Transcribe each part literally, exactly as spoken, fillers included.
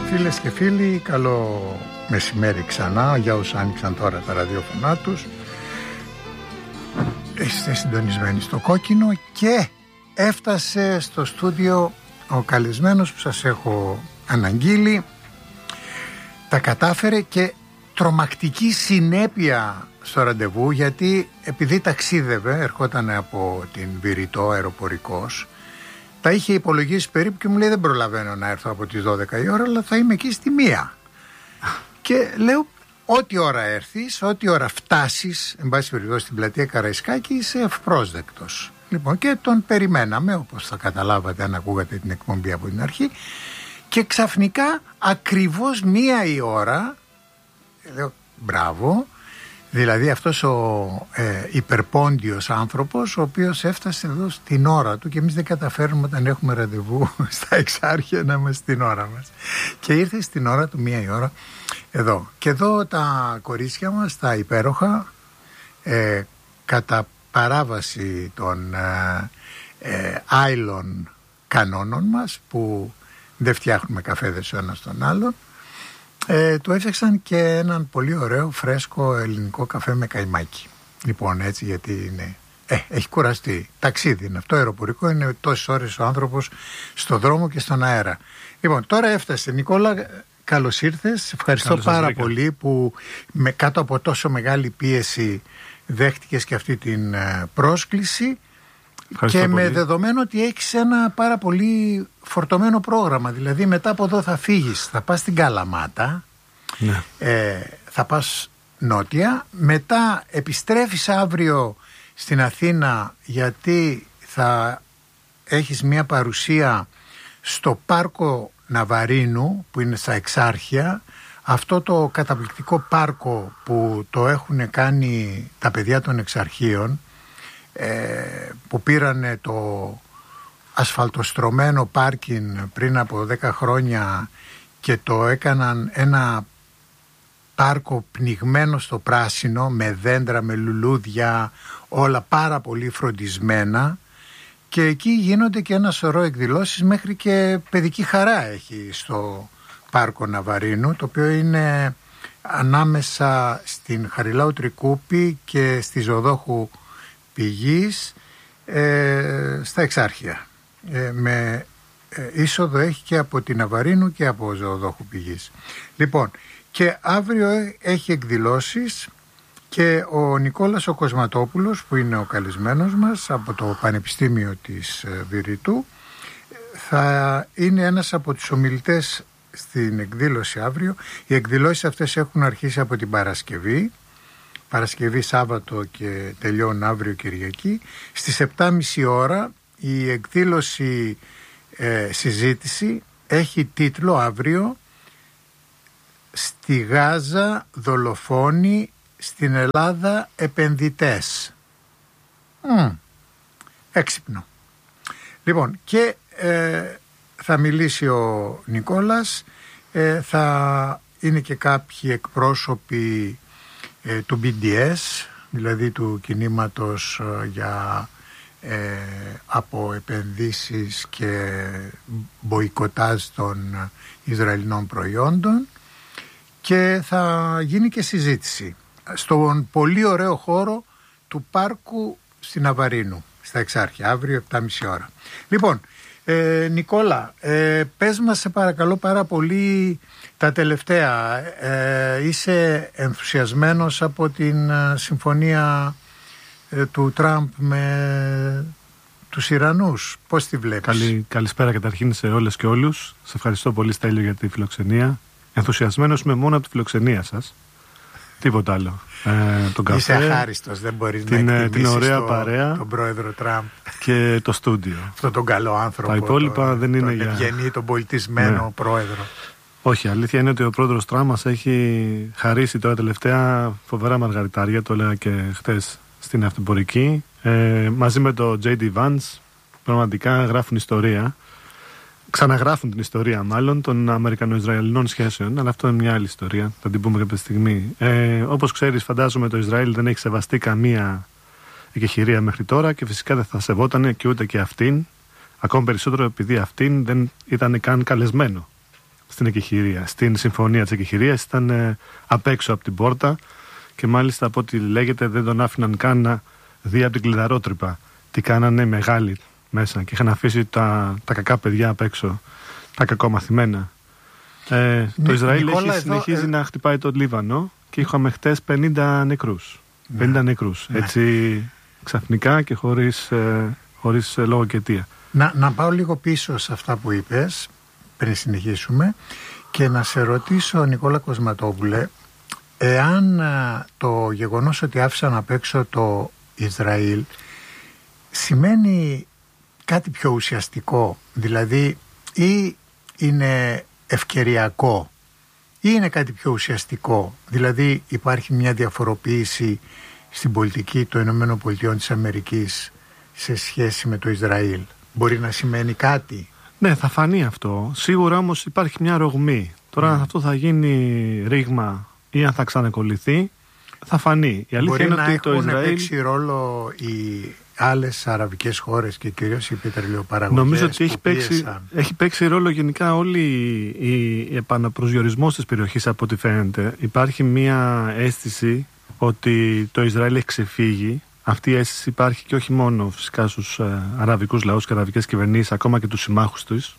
Φίλες και φίλοι, καλό μεσημέρι ξανά για όσους άνοιξαν τώρα τα ραδιόφωνά τους. Είστε συντονισμένοι στο Κόκκινο και έφτασε στο στούντιο ο καλεσμένος που σας έχω αναγγείλει. Τα κατάφερε και τρομακτική συνέπεια στο ραντεβού, γιατί επειδή ταξίδευε, ερχόταν από την Βηρητό αεροπορικός, τα είχε υπολογίσει περίπου και μου λέει δεν προλαβαίνω να έρθω από τις δώδεκα η ώρα, αλλά θα είμαι εκεί στη μία. Και λέω ό,τι ώρα έρθεις, ό,τι ώρα φτάσεις, εν πάση περιπτώσει στην πλατεία Καραϊσκάκη, είσαι ευπρόσδεκτος. Λοιπόν, και τον περιμέναμε, όπως θα καταλάβατε αν ακούγατε την εκπομπή από την αρχή, και ξαφνικά ακριβώς μία η ώρα, λέω μπράβο, δηλαδή αυτός ο ε, υπερπόντιος άνθρωπος, ο οποίος έφτασε εδώ στην ώρα του, και εμείς δεν καταφέρνουμε όταν έχουμε ραντεβού στα Εξάρχεια να είμαστε στην ώρα μας, και ήρθε στην ώρα του μία η ώρα εδώ. Και εδώ τα κορίτσια μας, τα υπέροχα, ε, κατά παράβαση των ε, ε, άειλων κανόνων μας, που δεν φτιάχνουμε καφέδες ο ένας τον άλλον, Ε, του έφτιαξαν και έναν πολύ ωραίο φρέσκο ελληνικό καφέ με καϊμάκι. Λοιπόν, έτσι, γιατί είναι, ε, έχει κουραστεί. Ταξίδι είναι αυτό, αεροπορικό, είναι τόσες ώρες ο άνθρωπος στο δρόμο και στον αέρα. Λοιπόν, τώρα έφτασε. Νικόλα, καλώς ήρθες. Ευχαριστώ καλώς πάρα πολύ που με, κάτω από τόσο μεγάλη πίεση δέχτηκες και αυτή την ε, πρόσκληση. Ευχαριστώ και πολύ. Με δεδομένο ότι έχεις ένα πάρα πολύ φορτωμένο πρόγραμμα. Δηλαδή μετά από εδώ θα φύγεις, θα πας στην Καλαμάτα, ναι. ε, θα πας νότια, μετά επιστρέφεις αύριο στην Αθήνα, γιατί θα έχεις μια παρουσία στο πάρκο Ναβαρίνου που είναι στα Εξάρχεια. Αυτό το καταπληκτικό πάρκο που το έχουν κάνει τα παιδιά των Εξαρχείων, που πήρανε το ασφαλτοστρωμένο πάρκιν πριν από δέκα χρόνια και το έκαναν ένα πάρκο πνιγμένο στο πράσινο, με δέντρα, με λουλούδια, όλα πάρα πολύ φροντισμένα, και εκεί γίνονται και ένα σωρό εκδηλώσεις, μέχρι και παιδική χαρά έχει στο πάρκο Ναβαρίνου, το οποίο είναι ανάμεσα στην Χαριλάου Τρικούπη και στη Ζωοδόχου Πηγής, ε, στα Εξάρχεια, ε, με ε, είσοδο έχει και από την Ναβαρίνου και από Ζωοδόχου Πηγής. Λοιπόν, και αύριο έχει εκδηλώσεις και ο Νικόλας ο Κοσματόπουλος, που είναι ο καλεσμένος μας από το Πανεπιστήμιο της ε, Βηρητού, θα είναι ένας από τους ομιλητές στην εκδήλωση αύριο. Οι εκδηλώσεις αυτές έχουν αρχίσει από την Παρασκευή Παρασκευή, Σάββατο και τελειώνουν αύριο Κυριακή. Στις επτά και μισή ώρα η εκδήλωση ε, συζήτηση έχει τίτλο αύριο «Στη Γάζα δολοφόνοι, στην Ελλάδα επενδυτές». Mm, έξυπνο. Λοιπόν, και ε, θα μιλήσει ο Νικόλας, ε, θα είναι και κάποιοι εκπρόσωποι του μπι ντι ες, δηλαδή του κινήματος για ε, από επενδύσεις και μποϊκοτάζ των Ισραηλινών προϊόντων, και θα γίνει και συζήτηση στον πολύ ωραίο χώρο του πάρκου στην Ναβαρίνου στα Εξάρχεια, αύριο επτά και μισή ώρα. Λοιπόν, ε, Νικόλα, ε, πες μας σε παρακαλώ πάρα πολύ τα τελευταία. Ε, είσαι ενθουσιασμένος από την ε, συμφωνία ε, του Τραμπ με τους Ιρανούς? Πώς τη βλέπεις? Καλη, καλησπέρα καταρχήν σε όλες και όλους. Σε ευχαριστώ πολύ, Στέλιο, για τη φιλοξενία. Ενθουσιασμένος είμαι μόνο από τη φιλοξενία σας. Τίποτα άλλο. Ε, τον καφέ, είσαι αχάριστος, δεν μπορείς την, να εκτιμήσεις την ωραία το, παρέα, τον πρόεδρο Τραμπ και το στούντιο. Αυτό τον καλό άνθρωπο, τα υπόλοιπα τον, δεν είναι τον για... ευγενή, τον πολιτισμένο ναι. πρόεδρο. Όχι, αλήθεια είναι ότι ο πρόεδρος Τραμπ μας έχει χαρίσει τώρα τελευταία φοβερά μαργαριτάρια, το έλεγα και χτες στην αυτοπορική, ε, μαζί με το τζέι ντι Vance, πραγματικά γράφουν ιστορία. Ξαναγράφουν την ιστορία μάλλον των Αμερικανο-Ισραηλινών σχέσεων, αλλά αυτό είναι μια άλλη ιστορία, θα την πούμε κάποια στιγμή. Ε, όπως ξέρεις, φαντάζομαι το Ισραήλ δεν έχει σεβαστεί καμία εκεχηρία μέχρι τώρα και φυσικά δεν θα σεβότανε και ούτε και αυτήν, ακόμη περισσότερο επειδή αυτήν δεν ήταν καν καλεσμένο στην εκεχηρία. Στην συμφωνία της εκεχηρίας ήταν ε, απ' έξω από την πόρτα και μάλιστα από ό,τι λέγεται δεν τον άφηναν καν να δει από την κλειδαρότρυπα τι κάνανε οι μεγάλοι μέσα και είχαν αφήσει τα, τα κακά παιδιά απ' έξω, τα κακομαθημένα. Ε, Νι, το Ισραήλ Νικόλα, έχει, συνεχίζει εδώ, ε... να χτυπάει τον Λίβανο και είχαμε χτες πενήντα νεκρούς. Ναι. πενήντα νεκρούς. Ναι. Έτσι ξαφνικά και χωρίς, ε, χωρίς ε, λόγο και αιτία. Να, να πάω λίγο πίσω σε αυτά που είπες πριν συνεχίσουμε και να σε ρωτήσω, Νικόλα Κοσματόπουλε, εάν α, το γεγονός ότι άφησαν απ' έξω το Ισραήλ σημαίνει κάτι πιο ουσιαστικό, δηλαδή ή είναι ευκαιριακό ή είναι κάτι πιο ουσιαστικό, δηλαδή υπάρχει μια διαφοροποίηση στην πολιτική των Ηνωμένων Πολιτειών της Αμερικής σε σχέση με το Ισραήλ. Μπορεί να σημαίνει κάτι. Ναι, θα φανεί αυτό. Σίγουρα όμως υπάρχει μια ρογμή. Τώρα αν mm. αυτό θα γίνει ρήγμα ή αν θα ξανακολληθεί, θα φανεί. Η αλήθεια μπορεί είναι να ότι έχουν το Ισραήλ... παίξει ρόλο οι άλλες αραβικές χώρες και κυρίως οι πετρελαιοπαραγωγές. Νομίζω ότι έχει παίξει, έχει παίξει ρόλο γενικά όλη η, η επαναπροσδιορισμός της περιοχής από ό,τι φαίνεται. Υπάρχει μια αίσθηση ότι το Ισραήλ έχει ξεφύγει. Αυτή η αίσθηση υπάρχει και όχι μόνο φυσικά στους ε, αραβικούς λαούς και αραβικές κυβερνήσεις, ακόμα και τους συμμάχους τους.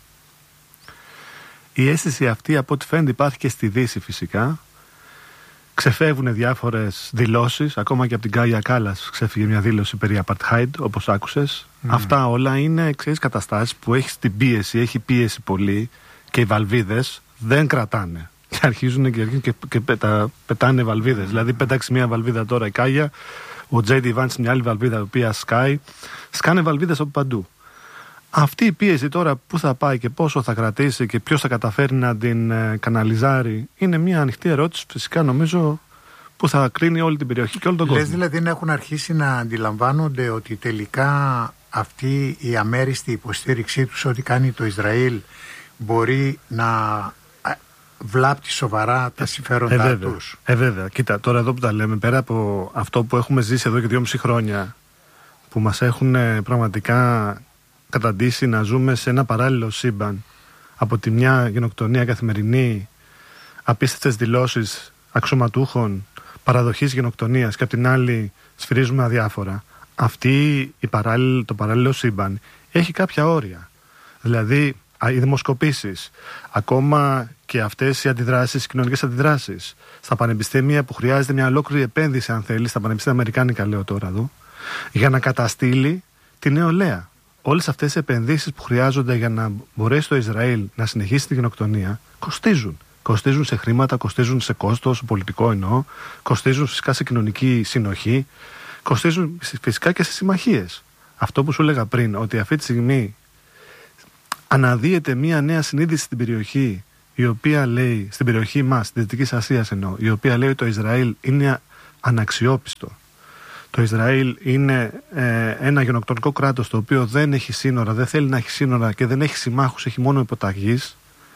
Η αίσθηση αυτή από ό,τι φαίνεται υπάρχει και στη Δύση φυσικά. Ξεφεύγουν διάφορες δηλώσεις, ακόμα και από την Κάγια Κάλλας ξέφυγε μια δήλωση περί Apartheid, όπως άκουσες. Mm. Αυτά όλα είναι εξής καταστάσεις που έχει την πίεση, έχει πίεση πολύ και οι βαλβίδες δεν κρατάνε. Και αρχίζουν και, και, και πετα, πετάνε βαλβίδες. Mm. Δηλαδή πέταξε μια βαλβίδα τώρα η Κάγια, ο τζέι ντι Vance μια άλλη βαλβίδα η οποία σκάει, σκάνε βαλβίδες από παντού. Αυτή η πίεση τώρα που θα πάει και πόσο θα κρατήσει και ποιος θα καταφέρει να την ε, καναλιζάρει είναι μια ανοιχτή ερώτηση φυσικά νομίζω που θα κρίνει όλη την περιοχή και όλο τον κόσμο. Λες δηλαδή να έχουν αρχίσει να αντιλαμβάνονται ότι τελικά αυτή η αμέριστη υποστήριξή τους ό,τι κάνει το Ισραήλ μπορεί να βλάπτει σοβαρά τα συμφέροντά ε, τους. Ε βέβαια, κοίτα τώρα εδώ που τα λέμε πέρα από αυτό που έχουμε ζήσει εδώ και δυόμιση χρόνια που μας έχουν ε, πραγματικά καταντήσει να ζούμε σε ένα παράλληλο σύμπαν, από τη μια γενοκτονία καθημερινή, απίστευτες δηλώσεις αξιωματούχων παραδοχής γενοκτονίας και από την άλλη σφυρίζουμε αδιάφορα. Αυτή η παράλληλη, το παράλληλο σύμπαν έχει κάποια όρια. Δηλαδή οι δημοσκοπήσεις, ακόμα και αυτές οι αντιδράσεις, οι κοινωνικές αντιδράσεις στα πανεπιστήμια που χρειάζεται μια ολόκληρη επένδυση αν θέλει, στα πανεπιστήμια αμερικάνικα λέω τώρα εδώ, για να καταστήλει τη νεολαία. Όλες αυτές οι επενδύσεις που χρειάζονται για να μπορέσει το Ισραήλ να συνεχίσει τη γενοκτονία κοστίζουν. Κοστίζουν σε χρήματα, κοστίζουν σε κόστος, πολιτικό εννοώ, κοστίζουν φυσικά σε κοινωνική συνοχή, κοστίζουν φυσικά και σε συμμαχίες. Αυτό που σου έλεγα πριν, ότι αυτή τη στιγμή αναδύεται μια νέα συνείδηση στην περιοχή, η οποία λέει, στην περιοχή μας, της Δυτικής Ασίας εννοώ, η οποία λέει ότι το Ισραήλ είναι αναξιόπιστο. Το Ισραήλ είναι ε, ένα γενοκτονικό κράτος το οποίο δεν έχει σύνορα, δεν θέλει να έχει σύνορα και δεν έχει συμμάχους, έχει μόνο υποταγής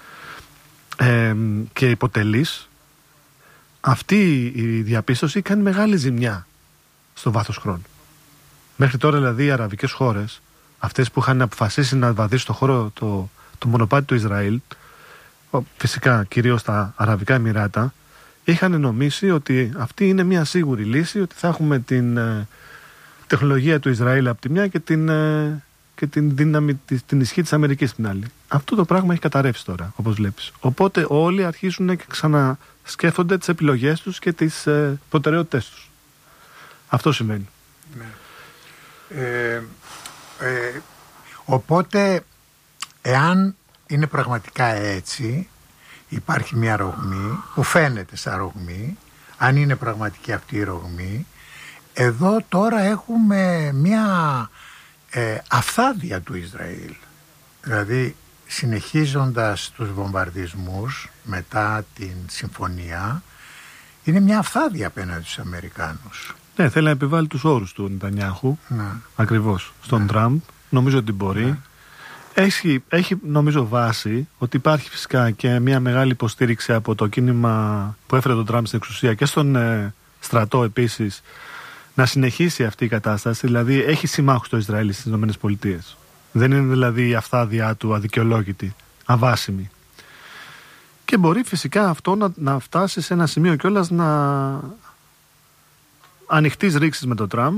ε, και υποτελείς. Αυτή η διαπίστωση κάνει μεγάλη ζημιά στο βάθος χρόνου. Μέχρι τώρα δηλαδή οι αραβικές χώρες, αυτές που είχαν αποφασίσει να βαδίσουν το χώρο, το, το μονοπάτι του Ισραήλ, φυσικά κυρίως τα Αραβικά Εμιράτα, είχαν νομίσει ότι αυτή είναι μια σίγουρη λύση, ότι θα έχουμε την ε, τεχνολογία του Ισραήλ από τη μια και την, ε, και την δύναμη, την ισχύ της Αμερικής από την άλλη. Αυτό το πράγμα έχει καταρρεύσει τώρα, όπως βλέπεις. Οπότε όλοι αρχίζουν και ξανασκέφτονται τις επιλογές τους και τις ε, προτεραιότητες τους. Αυτό σημαίνει. Ναι. Ε, ε, οπότε, εάν είναι πραγματικά έτσι, υπάρχει μια ρογμή που φαίνεται σαν ρογμή, αν είναι πραγματική αυτή η ρογμή, εδώ τώρα έχουμε μια ε, αυθάδεια του Ισραήλ. Δηλαδή συνεχίζοντας τους βομβαρδισμούς μετά την συμφωνία, είναι μια αυθάδεια απέναντι στους Αμερικάνους. Ναι, θέλει να επιβάλλει τους όρους του Νετανιάχου, ναι. Ακριβώς, στον ναι. Τραμπ, νομίζω ότι μπορεί. Ναι. Έχει, έχει νομίζω βάση ότι υπάρχει φυσικά και μια μεγάλη υποστήριξη από το κίνημα που έφερε τον Τραμπ στην εξουσία και στον ε, στρατό επίσης να συνεχίσει αυτή η κατάσταση. Δηλαδή έχει συμμάχους το Ισραήλ στις ΗΠΑ. Δεν είναι δηλαδή η αυθάδειά του αδικαιολόγητη, αβάσιμη. Και μπορεί φυσικά αυτό να, να φτάσει σε ένα σημείο κιόλας να ανοιχτείς ρήξεις με τον Τραμπ,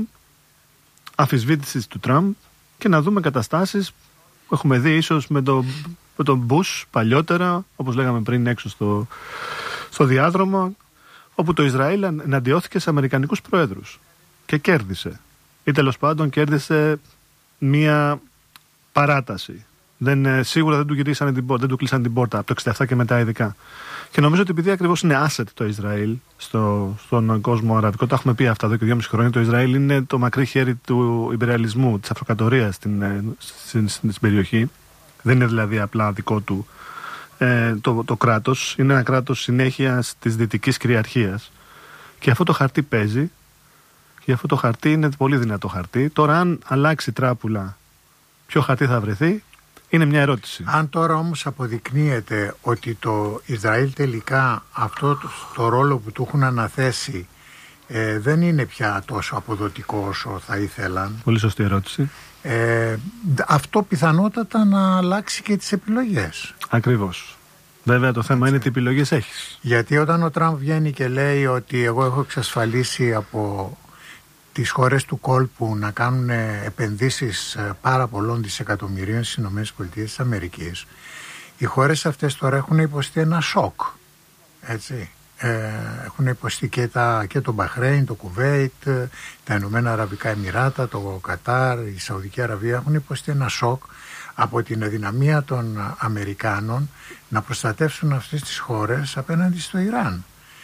αφισβήτησης του Τραμπ και να δούμε καταστάσεις που έχουμε δει ίσως με τον, με τον Μπούς παλιότερα, όπως λέγαμε πριν έξω στο, στο διάδρομο, όπου το Ισραήλ εναντιώθηκε σε αμερικανικούς προέδρους και κέρδισε. Ή τέλος πάντων κέρδισε μία παράταση. Δεν, σίγουρα δεν του γυρίσανε την πόρτα, δεν του κλείσαν την πόρτα από το εξήντα επτά και μετά ειδικά. Και νομίζω ότι επειδή ακριβώς είναι asset το Ισραήλ στο, στον κόσμο αραβικό, το έχουμε πει αυτά εδώ και δυόμιση χρόνια, το Ισραήλ είναι το μακρύ χέρι του ιμπεριαλισμού, της αυτοκρατορίας στην, στην, στην, στην περιοχή. Δεν είναι δηλαδή απλά δικό του ε, το, το κράτος. Είναι ένα κράτος συνέχειας της δυτικής κυριαρχίας. Και αυτό το χαρτί παίζει. Και αυτό το χαρτί είναι πολύ δυνατό χαρτί. Τώρα, αν αλλάξει τράπουλα, ποιο χαρτί θα βρεθεί, είναι μια ερώτηση. Αν τώρα όμως αποδεικνύεται ότι το Ισραήλ τελικά αυτό το, το ρόλο που του έχουν αναθέσει ε, δεν είναι πια τόσο αποδοτικό όσο θα ήθελαν. Πολύ σωστή ερώτηση. Ε, αυτό πιθανότατα να αλλάξει και τις επιλογές. Ακριβώς. Βέβαια το θέμα είναι τι επιλογές έχεις. Γιατί όταν ο Τραμπ βγαίνει και λέει ότι εγώ έχω εξασφαλίσει από τις χώρες του κόλπου να κάνουν επενδύσεις πάρα πολλών δισεκατομμυρίων στις ΗΠΑ, οι χώρες αυτές τώρα έχουν υποστεί ένα σοκ. Έτσι. Ε, έχουν υποστεί και, τα, και το Μπαχρέιν, το Κουβέιτ, τα Ηνωμένα Αραβικά Εμιράτα, το Κατάρ, η Σαουδική Αραβία έχουν υποστεί ένα σοκ από την αδυναμία των Αμερικάνων να προστατεύσουν αυτές τις χώρες απέναντι στο Ιράν.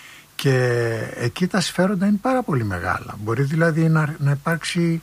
Και εκεί τα συμφέροντα είναι πάρα πολύ μεγάλα. Μπορεί δηλαδή να, να υπάρξει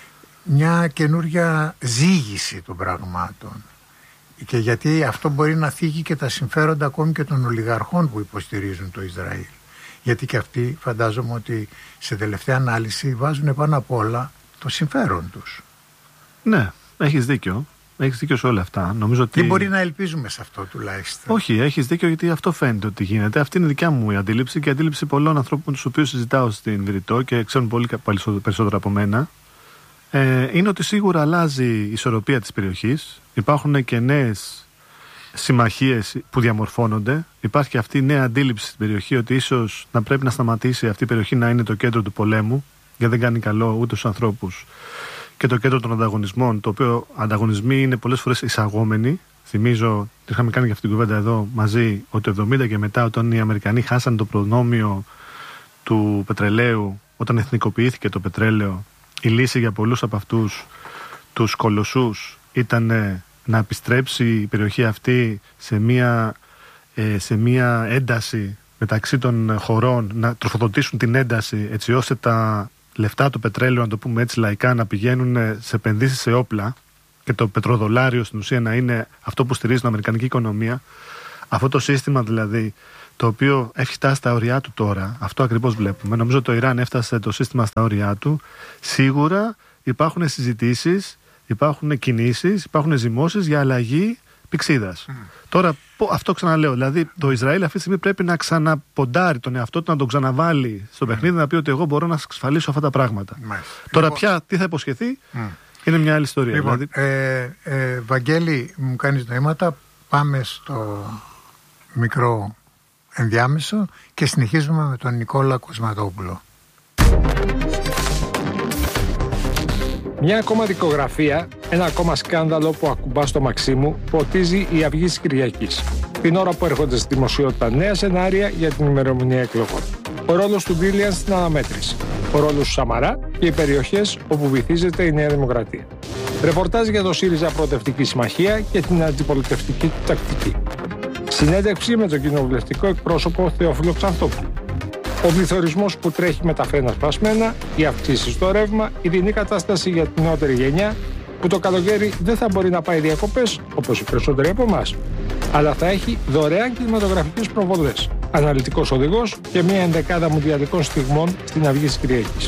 μια καινούργια ζήγηση των πραγμάτων. Και γιατί αυτό μπορεί να θίγει και τα συμφέροντα ακόμη και των ολιγαρχών που υποστηρίζουν το Ισραήλ. Γιατί και αυτοί φαντάζομαι ότι σε τελευταία ανάλυση βάζουν πάνω απ' όλα το συμφέρον τους. Ναι, έχεις δίκιο. Έχεις δίκιο σε όλα αυτά. Νομίζω ότι... Τι μπορεί να ελπίζουμε σε αυτό τουλάχιστον. Όχι, έχεις δίκιο γιατί αυτό φαίνεται ότι γίνεται. Αυτή είναι η δικιά μου η αντίληψη και η αντίληψη πολλών ανθρώπων με τους οποίους συζητάω στην Βηρητό και ξέρουν πολύ περισσότερο από μένα. Ε, είναι ότι σίγουρα αλλάζει η ισορροπία της περιοχής. Υπάρχουν και νέες συμμαχίες που διαμορφώνονται. Υπάρχει και αυτή η νέα αντίληψη στην περιοχή ότι ίσως να πρέπει να σταματήσει αυτή η περιοχή να είναι το κέντρο του πολέμου, γιατί δεν κάνει καλό ούτε στους ανθρώπους. Και το κέντρο των ανταγωνισμών, το οποίο ανταγωνισμοί είναι πολλές φορές εισαγόμενοι. Θυμίζω, είχαμε κάνει και αυτή την κουβέντα εδώ μαζί, ότι το εβδομήντα και μετά, όταν οι Αμερικανοί χάσαν το προνόμιο του πετρελαίου, όταν εθνικοποιήθηκε το πετρέλαιο, η λύση για πολλούς από αυτούς τους κολοσσούς ήταν να επιστρέψει η περιοχή αυτή σε μια, σε μια ένταση μεταξύ των χωρών, να τροφοδοτήσουν την ένταση έτσι ώστε τα λεφτά του πετρέλαιου, να το πούμε έτσι λαϊκά, να πηγαίνουν σε επενδύσεις σε όπλα και το πετροδολάριο στην ουσία να είναι αυτό που στηρίζει την αμερικανική οικονομία. Αυτό το σύστημα δηλαδή, το οποίο έχει φτάσει στα όρια του τώρα, αυτό ακριβώς βλέπουμε. Νομίζω ότι το Ιράν έφτασε το σύστημα στα όρια του. Σίγουρα υπάρχουν συζητήσεις, υπάρχουν κινήσεις, υπάρχουν ζυμώσεις για αλλαγή πηξίδας. Mm. Τώρα, αυτό ξαναλέω. Δηλαδή, το Ισραήλ αυτή τη στιγμή πρέπει να ξαναποντάρει τον εαυτό του, να τον ξαναβάλει στο παιχνίδι, mm. να πει ότι εγώ μπορώ να σας εξασφαλίσω αυτά τα πράγματα. Mm. Τώρα, λοιπόν, πια τι θα υποσχεθεί, mm. είναι μια άλλη ιστορία. Λοιπόν, δηλαδή... ε, ε, Βαγγέλη, μου κάνεις νοήματα. Πάμε στο μικρό ενδιάμεσο και συνεχίζουμε με τον Νικόλα Κοσματόπουλο. Μια ακόμα δικογραφία, ένα ακόμα σκάνδαλο που ακουμπά στο Μαξίμου, ποτίζει η αυγή της Κυριακής. Την ώρα που έρχονται στη δημοσιότητα νέα σενάρια για την ημερομηνία εκλογών. Ο ρόλος του Ντίλιαν στην αναμέτρηση. Ο ρόλος του Σαμαρά και οι περιοχές όπου βυθίζεται η Νέα Δημοκρατία. Ρεπορτάζ για το ΣΥΡΙΖΑ Προοδευτική Συμμαχία και την αντιπολιτευτική του τακτική. Συνέντευξη με τον κοινοβουλευτικό εκπρόσωπο Θεόφιλο Ξανθόπουλο. Ο πληθωρισμός που τρέχει με τα φρένα σπασμένα, οι αυξήσεις στο ρεύμα, η δινή κατάσταση για την νεότερη γενιά, που το καλοκαίρι δεν θα μπορεί να πάει διακοπές, όπως οι περισσότεροι από εμάς, αλλά θα έχει δωρεάν κινηματογραφικές προβολές, αναλυτικός οδηγός και μια ενδεκάδα μουντιαλικών στιγμών στην αυγή της Κυριακής.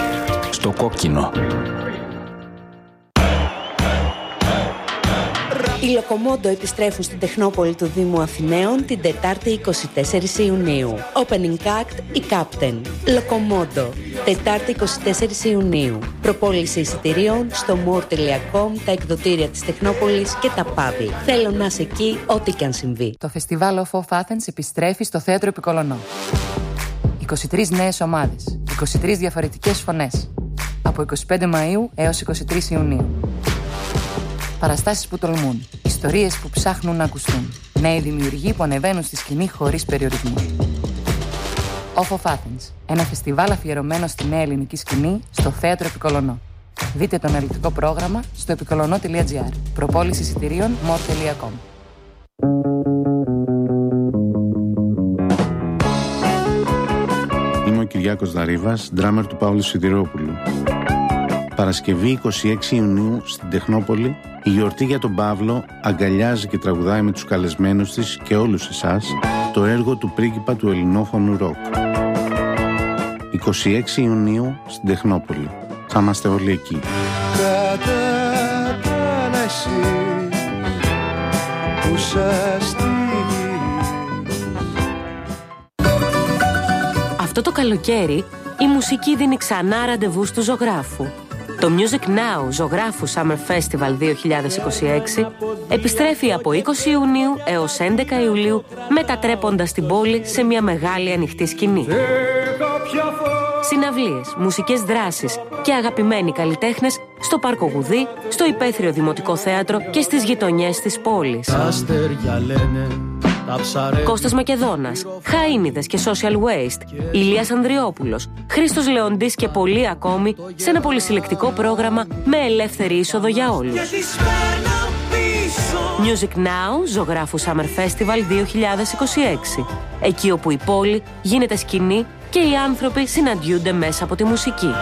Στο κόκκινο. Οι Λοκομόντο επιστρέφουν στην Τεχνόπολη του Δήμου Αθηναίων την Τετάρτη εικοστή τέταρτη Ιουνίου. Opening act η Captain. Λοκομόντο. Τετάρτη εικοστή τέταρτη Ιουνίου. Προπόληση εισιτηρίων στο more τελεία com, τα εκδοτήρια της Τεχνόπολης και τα παύλα. Θέλω να είσαι εκεί, ό,τι και αν συμβεί. Το φεστιβάλ Off of Athens επιστρέφει στο Θέατρο Επικολονό. είκοσι τρεις νέες ομάδες, είκοσι τρεις διαφορετικές φωνές. Από εικοστή πέμπτη Μαΐου έως εικοστή τρίτη Ιουνίου. Παραστάσεις που τολμούν, ιστορίες που ψάχνουν να ακουστούν. Νέοι δημιουργοί που ανεβαίνουν στη σκηνή χωρίς περιορισμούς. Off of Athens, ένα φεστιβάλ αφιερωμένο στη νέα ελληνική σκηνή στο Θέατρο Επικολονό. Δείτε το αναλυτικό πρόγραμμα στο επικολονό τελεία τζι άρ. Προπόληση εισιτηρίων more τελεία com. Είμαι ο Κυριάκος Δαρίβας, ντράμερ του Παύλου Σιδηρόπουλου. Παρασκευή εικοστή έκτη Ιουνίου στην Τεχνόπολη, η γιορτή για τον Παύλο αγκαλιάζει και τραγουδάει με τους καλεσμένους της και όλους εσάς το έργο του πρίγκιπα του ελληνόφωνου ροκ. εικοστή έκτη Ιουνίου στην Τεχνόπολη. Θα είμαστε όλοι εκεί. Αυτό το καλοκαίρι η μουσική δίνει ξανά ραντεβού του ζωγράφου. Το Music Now Ζωγράφου Summer Festival δύο χιλιάδες είκοσι έξι επιστρέφει από είκοσι Ιουνίου έως έντεκα Ιουλίου, μετατρέποντας την πόλη σε μια μεγάλη ανοιχτή σκηνή. Συναυλίες, μουσικές δράσεις και αγαπημένοι καλλιτέχνες στο Πάρκο Γουδί, στο Υπαίθριο Δημοτικό Θέατρο και στις γειτονιές της πόλης. Κώστας Μακεδόνας, Χαΐνιδες και Social Waste, Ηλίας Ανδριόπουλος, Χρήστος Λεοντής και πολλοί ακόμη σε ένα πολυσυλλεκτικό πρόγραμμα με ελεύθερη είσοδο για όλους. Music Now, Ζωγράφου Summer Festival δύο χιλιάδες είκοσι έξι. Εκεί όπου η πόλη γίνεται σκηνή και οι άνθρωποι συναντιούνται μέσα από τη μουσική.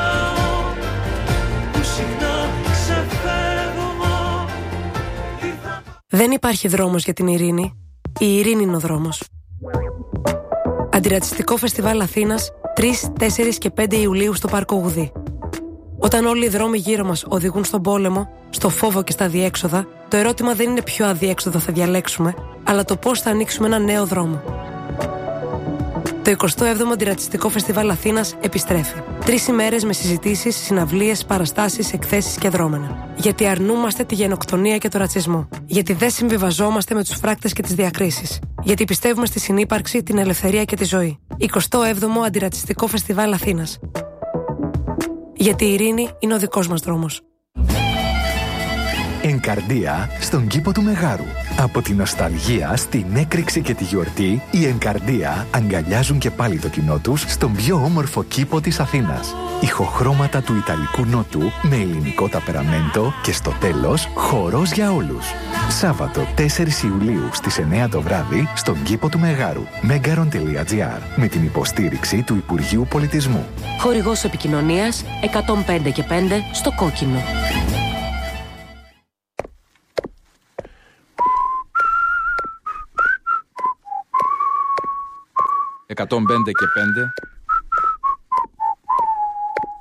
Δεν υπάρχει δρόμος για την ειρήνη. Η ειρήνη είναι ο δρόμος. Αντιρατσιστικό Φεστιβάλ Αθήνας τρεις, τέσσερις και πέντε Ιουλίου στο Πάρκο Γουδί. Όταν όλοι οι δρόμοι γύρω μας οδηγούν στον πόλεμο, στο φόβο και στα αδιέξοδα, το ερώτημα δεν είναι ποιο αδιέξοδο θα διαλέξουμε, αλλά το πώς θα ανοίξουμε ένα νέο δρόμο. Το εικοστό έβδομο Αντιρατσιστικό Φεστιβάλ Αθήνας επιστρέφει. Τρεις ημέρες με συζητήσεις, συναυλίες, παραστάσεις, εκθέσεις και δρόμενα. Γιατί αρνούμαστε τη γενοκτονία και το ρατσισμό. Γιατί δεν συμβιβαζόμαστε με τους φράκτες και τις διακρίσεις. Γιατί πιστεύουμε στη συνύπαρξη, την ελευθερία και τη ζωή. εικοστό έβδομο Αντιρατσιστικό Φεστιβάλ Αθήνας. Γιατί η ειρήνη είναι ο δικός μας δρόμος. Ενκαρδία στον κήπο του Μεγάρου. Από τη νοσταλγία στην έκρηξη και τη γιορτή, οι Ενκαρδία αγκαλιάζουν και πάλι το κοινό τους στον πιο όμορφο κήπο της Αθήνας. Ηχοχρώματα του Ιταλικού Νότου με ελληνικό ταπεραμέντο και στο τέλος χορός για όλους. Σάββατο τέσσερις Ιουλίου στις εννιά το βράδυ στον κήπο του Μεγάρου. megaron τελεία τζι άρ με την υποστήριξη του Υπουργείου Πολιτισμού. Χορηγός επικοινωνίας εκατόν πέντε και πέντε στο κόκκινο. εκατόν πέντε και πέντε